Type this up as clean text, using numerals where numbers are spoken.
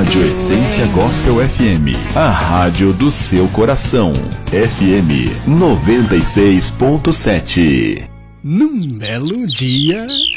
Rádio Essência Gospel FM, a rádio do seu coração. FM 96.7. Num belo dia,